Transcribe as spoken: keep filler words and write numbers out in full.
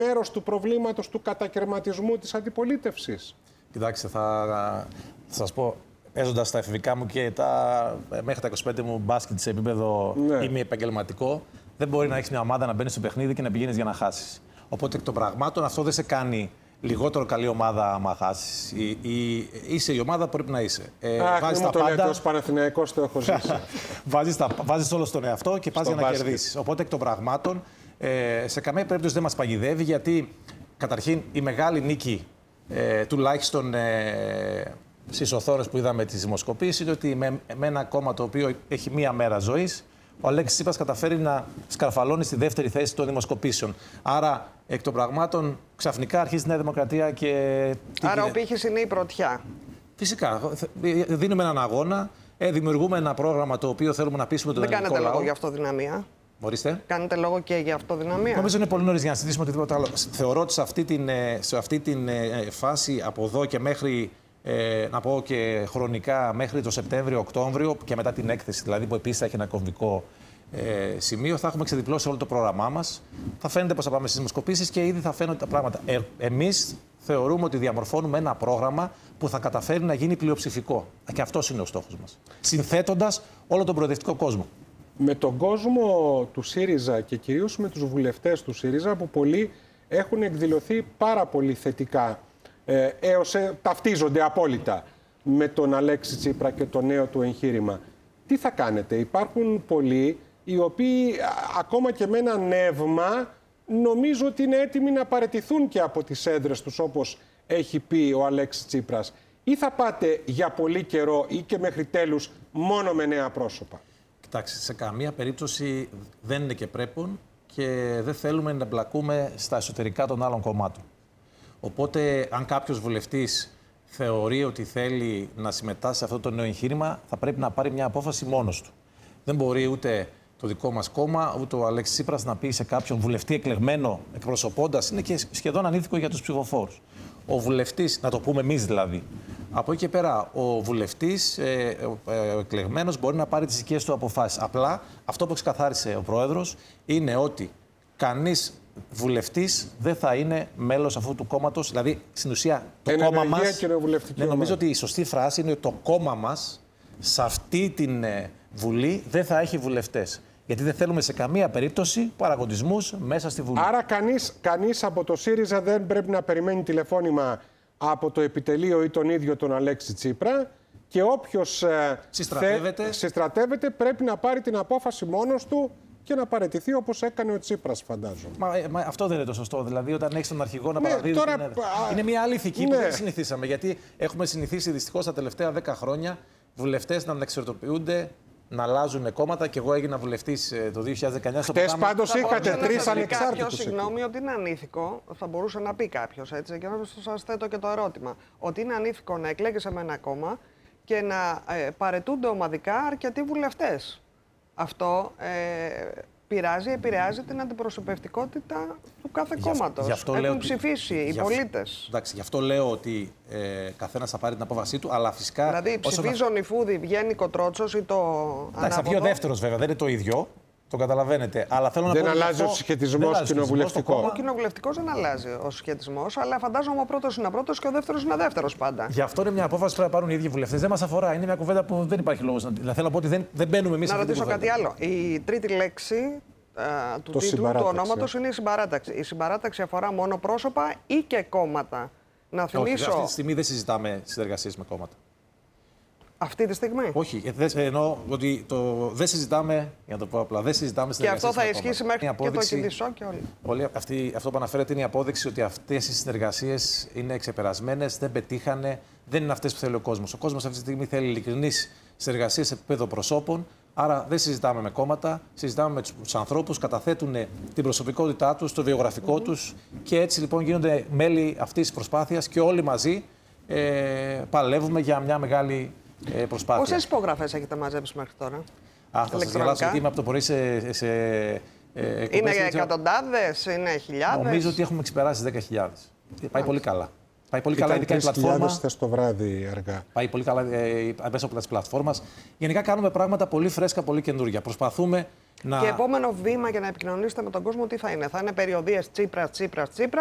μέρος του προβλήματος του κατακερματισμού της αντιπολίτευσης? Κοιτάξτε, θα, θα σας πω, παίζοντας τα εφηβικά μου και τα, μέχρι τα είκοσι πέντε μου μπάσκετ σε επίπεδο ναι. ημιεπαγγελματικό, δεν μπορεί να έχεις μια ομάδα να μπαίνει στο παιχνίδι και να πηγαίνεις για να χάσεις. Οπότε εκ των πραγμάτων αυτό δεν σε κάνει λιγότερο καλή ομάδα άμα χάσεις. Η, η, είσαι η ομάδα που πρέπει να είσαι. Ε, Αχ, βάζεις μου τα το πάντα... λέτε ως Παναθηναϊκός, το έχω ζήσει. βάζεις, τα, βάζεις όλο στον εαυτό και πας για να μπάσκετ. κερδίσεις. Οπότε εκ των πραγμάτων ε, σε καμία περίπτωση δεν μας παγιδεύει, γιατί καταρχήν η μεγάλη νίκη ε, τουλάχιστον ε, στις οθόνες που είδαμε τις δημοσκοπήσεις είναι ότι με, με ένα κόμμα το οποίο έχει μία μέρα ζωής, ο Αλέξης Τσίπρας καταφέρει να σκαρφαλώνει στη δεύτερη θέση των δημοσκοπήσεων. Άρα, εκ των πραγμάτων, ξαφνικά αρχίζει η Νέα Δημοκρατία και... Άρα, ο πύχης είναι η πρωτιά. Φυσικά. Δίνουμε έναν αγώνα, δημιουργούμε ένα πρόγραμμα το οποίο θέλουμε να πείσουμε τον ελληνικό λαό. Δεν κάνετε λόγο για αυτοδυναμία. Ορίστε. Κάνετε λόγο και για αυτοδυναμία. Νομίζω είναι πολύ νωρίς για να συζητήσουμε οτιδήποτε άλλο. Θεωρώ ότι σε αυτή την, σε αυτή την φάση από εδώ και μέχρι. Ε, να πω και χρονικά μέχρι το Σεπτέμβριο-Οκτώβριο και μετά την έκθεση, δηλαδή που επίσης θα έχει ένα κομβικό ε, σημείο, θα έχουμε ξεδιπλώσει όλο το πρόγραμμά μας. Θα φαίνεται πως θα πάμε στις δημοσκοπήσεις και ήδη θα φαίνονται τα πράγματα. Ε, εμείς θεωρούμε ότι διαμορφώνουμε ένα πρόγραμμα που θα καταφέρει να γίνει πλειοψηφικό. Και αυτός είναι ο στόχος μας. Συνθέτοντας όλο τον προοδευτικό κόσμο. Με τον κόσμο του ΣΥΡΙΖΑ και κυρίως με τους βουλευτές του ΣΥΡΙΖΑ, που πολλοί έχουν εκδηλωθεί πάρα πολύ θετικά. Ε, έως ε, ταυτίζονται απόλυτα με τον Αλέξη Τσίπρα και το νέο του εγχείρημα. Τι θα κάνετε? Υπάρχουν πολλοί οι οποίοι α, ακόμα και με ένα νεύμα νομίζω ότι είναι έτοιμοι να παραιτηθούν και από τις έδρες τους, όπως έχει πει ο Αλέξης Τσίπρας. Ή θα πάτε για πολύ καιρό ή και μέχρι τέλους μόνο με νέα πρόσωπα? Κοιτάξτε, σε καμία περίπτωση δεν είναι και πρέπον και δεν θέλουμε να μπλακούμε στα εσωτερικά των άλλων κομμάτων. Οπότε, αν κάποιος βουλευτής θεωρεί ότι θέλει να συμμετάσχει σε αυτό το νέο εγχείρημα, θα πρέπει να πάρει μια απόφαση μόνος του. Δεν μπορεί ούτε το δικό μας κόμμα, ούτε ο Αλέξης Τσίπρας να πει σε κάποιον βουλευτή εκλεγμένο, εκπροσωπώντας, είναι και σχεδόν ανήθικο για τους ψηφοφόρους. Ο βουλευτής, να το πούμε εμείς δηλαδή, από εκεί και πέρα, ο βουλευτής ε, ε, εκλεγμένος μπορεί να πάρει τις δικές του αποφάσεις. Απλά, αυτό που ξεκαθάρισε ο Πρόεδρος είναι ότι κανείς βουλευτής δεν θα είναι μέλος αυτού του κόμματος. Δηλαδή, στην ουσία, το είναι κόμμα μας. Ναι, νομίζω ότι η σωστή φράση είναι ότι το κόμμα μας σε αυτή την ε, Βουλή δεν θα έχει βουλευτές. Γιατί δεν θέλουμε σε καμία περίπτωση παραγοντισμούς μέσα στη Βουλή. Άρα, κανείς, κανείς από το ΣΥΡΙΖΑ δεν πρέπει να περιμένει τηλεφώνημα από το επιτελείο ή τον ίδιο τον Αλέξη Τσίπρα. Και όποιος ε, συστρατεύεται. Θε, συστρατεύεται πρέπει να πάρει την απόφαση μόνος του και να παραιτηθεί, όπως έκανε ο Τσίπρας, φαντάζομαι. Μα, μα αυτό δεν είναι το σωστό. Δηλαδή, όταν έχεις τον αρχηγό να ναι, παραδίδει. Τώρα... Είναι... είναι μια άλλη ηθική ναι. που δεν συνηθίσαμε. Γιατί έχουμε συνηθίσει δυστυχώς τα τελευταία δέκα χρόνια βουλευτές να ανεξαρτοποιούνται, να αλλάζουν κόμματα. Και εγώ έγινα βουλευτής το δύο χιλιάδες δεκαεννιά στο Χτες πάντως είχατε τρεις ανεξάρτητους. Συγγνώμη, ότι είναι ανήθικο, θα μπορούσε να πει κάποιος έτσι, και να σας θέτω και το ερώτημα. Ότι είναι ανήθικο να εκλέγεσαι με ένα κόμμα και να ε, παρετούνται ομαδικά αρκετοί βουλευτές. Αυτό ε, πειράζει, επηρεάζει την αντιπροσωπευτικότητα του κάθε κόμματος. Έχουν ψηφίσει οι πολίτες. Εντάξει, γι' αυτό λέω ότι ε, καθένας θα πάρει την απόφασή του, αλλά φυσικά. Δηλαδή, ψηφίζει ο Νιφούδη, βγαίνει Κοτρότσος ή το. Εντάξει, θα βγει ο δεύτερος βέβαια, δεν είναι το ίδιο. Το καταλαβαίνετε. Αλλά θέλω να δεν πω αλλάζει αυτό... ο συσχετισμός κοινοβουλευτικό. Ο κοινοβουλευτικός δεν αλλάζει ο συσχετισμός, αλλά φαντάζομαι ο πρώτος είναι πρώτος και ο δεύτερος είναι δεύτερος πάντα. Γι' αυτό είναι μια απόφαση που πρέπει να πάρουν οι ίδιοι βουλευτές. Δεν μας αφορά. Είναι μια κουβέντα που δεν υπάρχει λόγος. Να θέλω να πω ότι δεν, δεν μπαίνουμε εμείς σε αυτή την κουβέντα. Να ρωτήσω κάτι άλλο. Η τρίτη λέξη α, του το τίτλου του ονόματος είναι η συμπαράταξη. Η συμπαράταξη αφορά μόνο πρόσωπα ή και κόμματα? Να θυμίσω. Όχι, αυτή τη στιγμή δεν συζητάμε συνεργασίες με κόμματα. Αυτή τη στιγμή. Όχι, εννοώ ότι το, δεν συζητάμε, για να το πω απλά, δεν συζητάμε συνεργασίες. Και αυτό θα ισχύσει μέχρι απόδειξη, και το Κινησό και όλοι. όλοι αυτή, αυτό που αναφέρεται είναι η απόδειξη ότι αυτές οι συνεργασίες είναι ξεπερασμένες, δεν πετύχανε, δεν είναι αυτές που θέλει ο κόσμος. Ο κόσμος αυτή τη στιγμή θέλει ειλικρινείς συνεργασίες σε επίπεδο προσώπων. Άρα δεν συζητάμε με κόμματα, συζητάμε με τους ανθρώπους, καταθέτουν την προσωπικότητά τους, το βιογραφικό mm-hmm. τους και έτσι λοιπόν γίνονται μέλη αυτής της προσπάθειας και όλοι μαζί ε, παλεύουμε για μια μεγάλη ε, προσπάθεια. Πόσες υπογραφές έχετε μαζέψει μέχρι τώρα? Α, θα σας διαβάσω γιατί είμαι από το πρωί σε... σε ε, είναι εκατοντάδες, είναι χιλιάδες? Νομίζω ότι έχουμε ξεπεράσει δέκα χιλιάδες. Πάει πολύ καλά. Πάει πολύ καλά, ειδικά η πλατφόρμα. χθες το βράδυ αργά. Πάει πολύ καλά ε, μέσα από τις πλατφόρμας. Γενικά κάνουμε πράγματα πολύ φρέσκα, πολύ καινούργια. Προσπαθούμε να. Και επόμενο βήμα για να επικοινωνήσετε με τον κόσμο τι θα είναι? Θα είναι περιοδίες Τσίπρας, Τσίπρας, Τσίπρας.